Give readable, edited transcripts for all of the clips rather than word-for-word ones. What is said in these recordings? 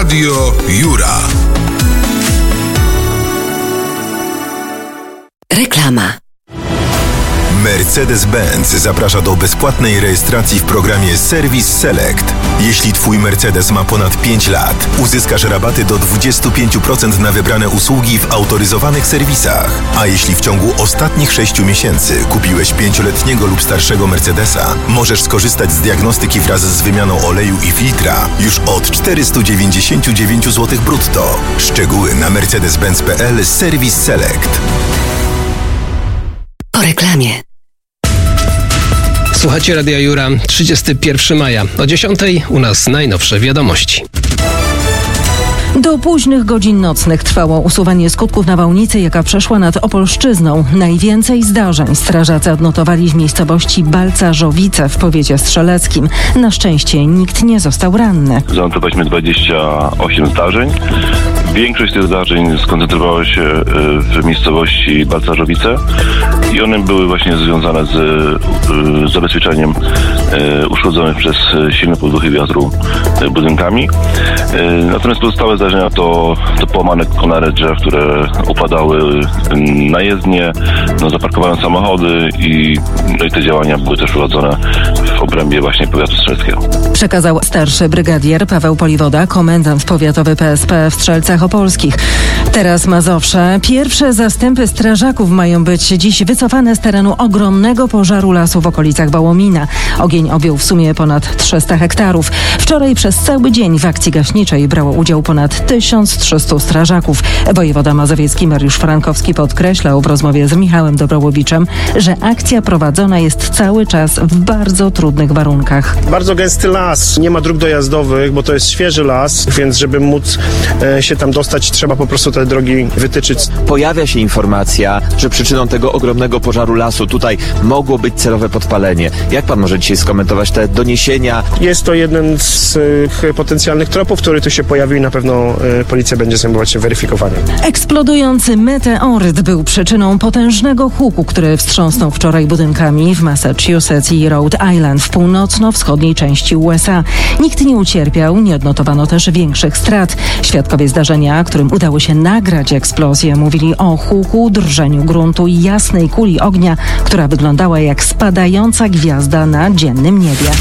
Radio Jura. Reklama. Mercedes-Benz zaprasza do bezpłatnej rejestracji w programie Service Select. Jeśli Twój Mercedes ma ponad 5 lat, uzyskasz rabaty do 25% na wybrane usługi w autoryzowanych serwisach. A jeśli w ciągu ostatnich 6 miesięcy kupiłeś 5-letniego lub starszego Mercedesa, możesz skorzystać z diagnostyki wraz z wymianą oleju i filtra już od 499 zł brutto. Szczegóły na mercedes-benz.pl Service Select. Po reklamie. Słuchacie Radia Jura, 31 maja. O 10:00 u nas najnowsze wiadomości. Do późnych godzin nocnych trwało usuwanie skutków nawałnicy, jaka przeszła nad Opolszczyzną. Najwięcej zdarzeń strażacy odnotowali w miejscowości Balcarzowice w powiecie strzeleckim. Na szczęście nikt nie został ranny. Zanotowaliśmy 28 zdarzeń. Większość tych zdarzeń skoncentrowała się w miejscowości Balcarzowice i one były właśnie związane z zabezpieczeniem uszkodzonych przez silne podmuchy wiatru budynkami. Natomiast pozostałe zdarzenia to połamane konary drzew, które upadały na jezdnie, zaparkowane samochody i te działania były też prowadzone w obrębie właśnie powiatu strzeleckiego. Przekazał starszy brygadier Paweł Poliwoda, komendant powiatowy PSP w Strzelcach Opolskich. Teraz Mazowsze. Pierwsze zastępy strażaków mają być dziś wycofane z terenu ogromnego pożaru lasu w okolicach Wołomina. Ogień objął w sumie ponad 300 hektarów. Wczoraj przez cały dzień w akcji gaśniczej brało udział ponad 1300 strażaków. Wojewoda mazowiecki Mariusz Frankowski podkreślał w rozmowie z Michałem Dobrołowiczem, że akcja prowadzona jest cały czas w bardzo trudnych warunkach. Bardzo gęsty las, nie ma dróg dojazdowych, bo to jest świeży las, więc żeby móc się tam dostać, trzeba po prostu te drogi wytyczyć. Pojawia się informacja, że przyczyną tego ogromnego pożaru lasu tutaj mogło być celowe podpalenie. Jak pan może dzisiaj skomentować te doniesienia? Jest to jeden z potencjalnych tropów, który tu się pojawił i na pewno policja będzie zajmować się weryfikowaniem. Eksplodujący meteoryt był przyczyną potężnego huku, który wstrząsnął wczoraj budynkami w Massachusetts i Rhode Island w północno-wschodniej części USA. Nikt nie ucierpiał, nie odnotowano też większych strat. Świadkowie zdarzenia, którym udało się nagrać eksplozję, mówili o huku, drżeniu gruntu i jasnej kuli ognia, która wyglądała jak spadająca gwiazda na dziennym niebie.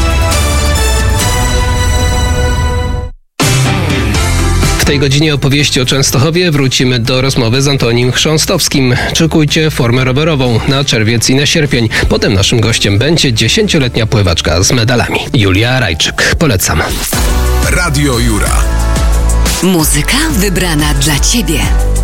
W tej godzinie opowieści o Częstochowie wrócimy do rozmowy z Antonim Chrząstowskim. Szykujcie formę rowerową na czerwiec i na sierpień. Potem naszym gościem będzie 10-letnia pływaczka z medalami. Julia Rajczyk. Polecam. Radio Jura. Muzyka wybrana dla Ciebie.